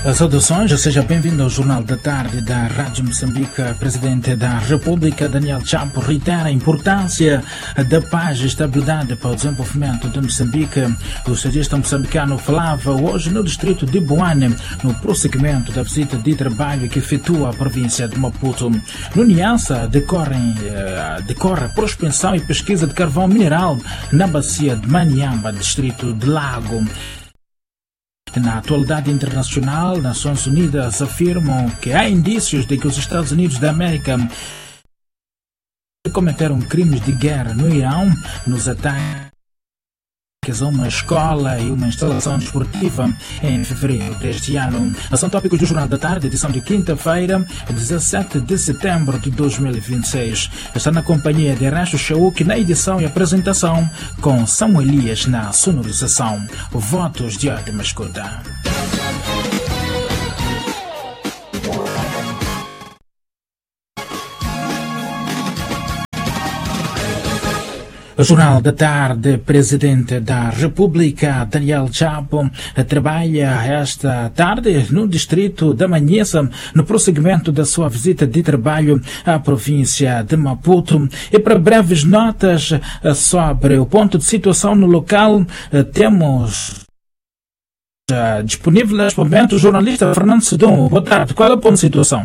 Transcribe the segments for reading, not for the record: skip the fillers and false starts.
Saudações, seja bem-vindo ao Jornal da Tarde da Rádio Moçambique. Presidente da República, Daniel Chapo, reitera a importância da paz e estabilidade para o desenvolvimento de Moçambique. O estadista moçambicano falava hoje no distrito de Boane, no prosseguimento da visita de trabalho que efetua a província de Maputo. No Niassa, decorre prospecção e pesquisa de carvão mineral na bacia de Maniamba, distrito de Lago. Na atualidade internacional, Nações Unidas afirmam que há indícios de que os Estados Unidos da América cometeram crimes de guerra no Irão nos ataques a uma escola e uma instalação desportiva em fevereiro deste ano. São tópicos do Jornal da Tarde, edição de quinta-feira, 17 de setembro de 2026. Está na companhia de Erasto Chauk na edição e apresentação, com Samuel Elias na sonorização. Votos de ótima escuta. O Jornal da Tarde, Presidente da República, Daniel Chapo, trabalha esta tarde no distrito da Manhissa, no prosseguimento da sua visita de trabalho à província de Maputo. E para breves notas sobre o ponto de situação no local, temos disponível neste momento o jornalista Fernando Sidon. Boa tarde, qual é o ponto de situação?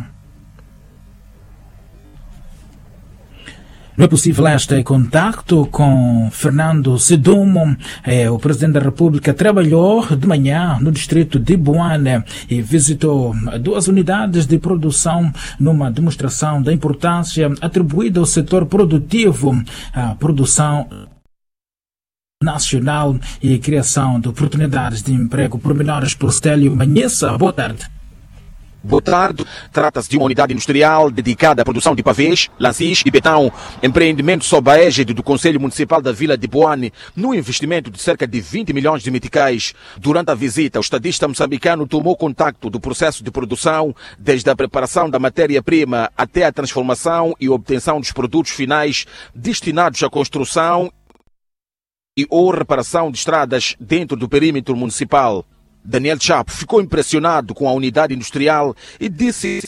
Não é possível este contacto com Fernando Sidumo. O Presidente da República trabalhou de manhã no distrito de Boane e visitou duas unidades de produção numa demonstração da importância atribuída ao setor produtivo, à produção nacional e a criação de oportunidades de emprego. Pormenores por Stélio Manhissa. Boa tarde. Boa tarde. Trata-se de uma unidade industrial dedicada à produção de pavês, lancis e betão, empreendimento sob a égide do Conselho Municipal da Vila de Boane, num investimento de cerca de 20 milhões de meticais. Durante a visita, o estadista moçambicano tomou contacto do processo de produção, desde a preparação da matéria-prima até a transformação e obtenção dos produtos finais destinados à construção e ou reparação de estradas dentro do perímetro municipal. Daniel Chapo ficou impressionado com a unidade industrial e disse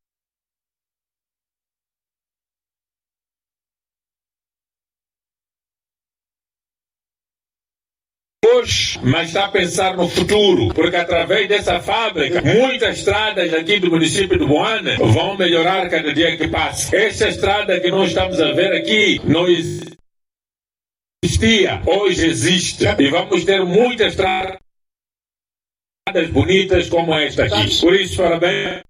hoje, mas está a pensar no futuro, porque através dessa fábrica, muitas estradas aqui do município de Boane vão melhorar cada dia que passa. Esta estrada que nós estamos a ver aqui não existia, hoje existe, e vamos ter muitas estradas bonitas como esta aqui. Por isso, parabéns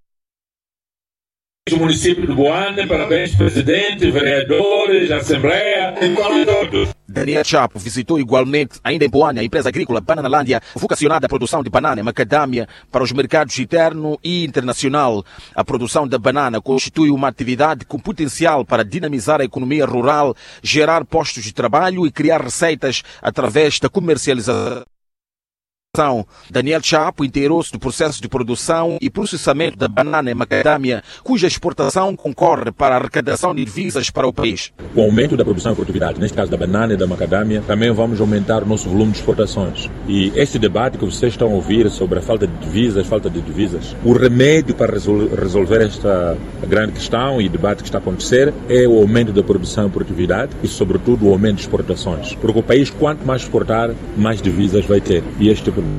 ao município de Boane, parabéns presidente, vereadores, assembleia e todos. Daniel Chapo visitou igualmente, ainda em Boane, a empresa agrícola Bananalândia, vocacionada à produção de banana e macadâmia para os mercados interno e internacional. A produção da banana constitui uma atividade com potencial para dinamizar a economia rural, gerar postos de trabalho e criar receitas através da comercialização. Daniel Chapo inteirou-se do processo de produção e processamento da banana e macadâmia, cuja exportação concorre para a arrecadação de divisas para o país. Com o aumento da produção e produtividade, neste caso da banana e da macadâmia, também vamos aumentar o nosso volume de exportações. E este debate que vocês estão a ouvir sobre a falta de divisas, o remédio para resolver esta grande questão e debate que está a acontecer é o aumento da produção e produtividade e, sobretudo, o aumento de exportações. Porque o país, quanto mais exportar, mais divisas vai ter. E este problema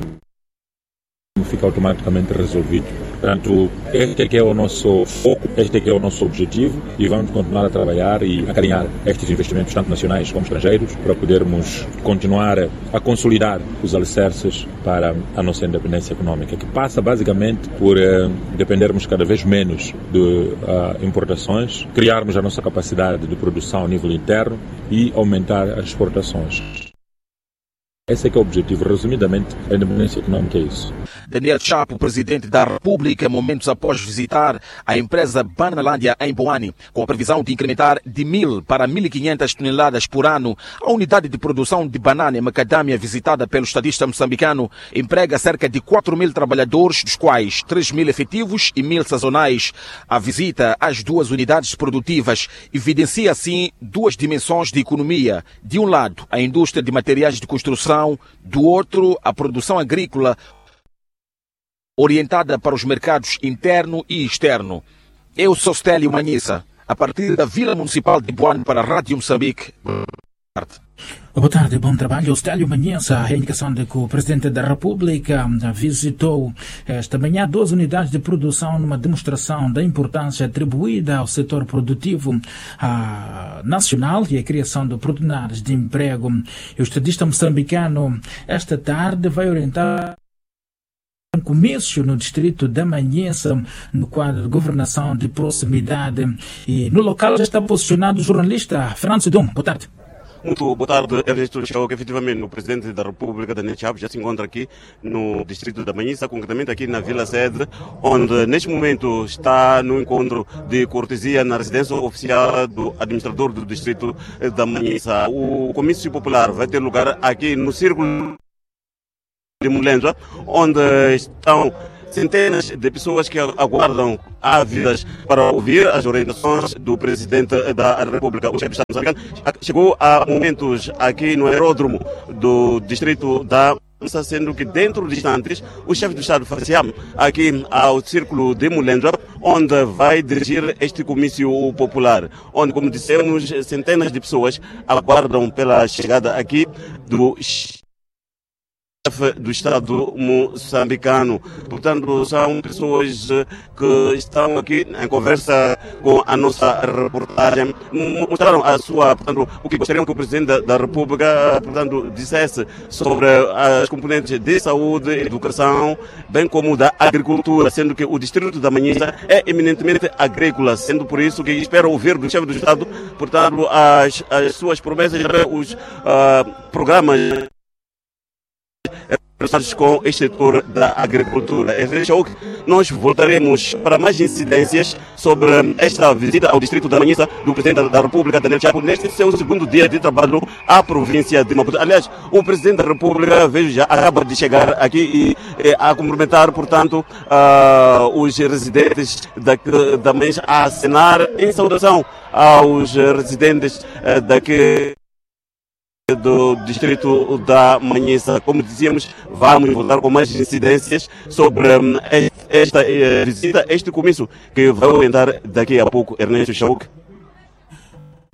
fica automaticamente resolvido. Portanto, este aqui é o nosso foco, este aqui é o nosso objetivo e vamos continuar a trabalhar e a acarinhar estes investimentos, tanto nacionais como estrangeiros, para podermos continuar a consolidar os alicerces para a nossa independência econômica, que passa basicamente por dependermos cada vez menos de importações, criarmos a nossa capacidade de produção a nível interno e aumentar as exportações. Esse é que é o objetivo. Resumidamente, a independência econômica é isso. Daniel Chapo, Presidente da República, momentos após visitar a empresa Bananalândia em Boane, com a previsão de incrementar de 1.000 para 1.500 toneladas por ano, a unidade de produção de banana e macadâmia visitada pelo estadista moçambicano emprega cerca de 4.000 trabalhadores, dos quais 3.000 efetivos e 1.000 sazonais. A visita às duas unidades produtivas evidencia, assim, duas dimensões de economia. De um lado, a indústria de materiais de construção, do outro, a produção agrícola, orientada para os mercados interno e externo. Eu sou Stélio Manhissa, a partir da Vila Municipal de Boane para a Rádio Moçambique. Boa tarde, bom trabalho. Stélio Manhissa, a indicação de que o Presidente da República visitou esta manhã 2 unidades de produção numa demonstração da importância atribuída ao setor produtivo nacional e a criação de oportunidades de emprego. E o estadista moçambicano esta tarde vai orientar um comício no distrito da Manhissa, no quadro de governação de proximidade. E no local já está posicionado o jornalista Fernando Sidom. Boa tarde. Muito boa tarde, Ernesto Chauque. Efetivamente, o Presidente da República, Daniel Chapo, já se encontra aqui no distrito da Manhissa, concretamente aqui na Vila Sede, onde neste momento está no encontro de cortesia na residência oficial do administrador do distrito da Manhissa. O comício popular vai ter lugar aqui no Círculo de Mulendra, onde estão centenas de pessoas que aguardam ávidas para ouvir as orientações do Presidente da República. O chefe de Estado moçambicano chegou há momentos aqui no aeródromo do distrito da Manhissa, sendo que dentro de instantes o chefe do Estado faz-se aqui ao Círculo de Mulendra, onde vai dirigir este comício popular, onde, como dissemos, centenas de pessoas aguardam pela chegada aqui do chefe do Estado moçambicano. Portanto, são pessoas que estão aqui em conversa com a nossa reportagem, mostraram o que gostariam que o Presidente da República, dissesse sobre as componentes de saúde, educação, bem como da agricultura, sendo que o distrito da Manhissa é eminentemente agrícola, sendo por isso que espero ouvir do chefe do Estado, as suas promessas, os programas com este setor da agricultura. Nós voltaremos para mais incidências sobre esta visita ao distrito da Manhissa do Presidente da República, Daniel Chapo, neste seu segundo dia de trabalho à província de Maputo. Aliás, o Presidente da República, vejo, já acaba de chegar aqui e a cumprimentar, portanto, os residentes da Manhissa, a acenar em saudação aos residentes daqui do distrito da Manhissa. Como dizíamos, vamos voltar com mais incidências sobre esta visita, este comício que vai orientar daqui a pouco Ernesto Chauque.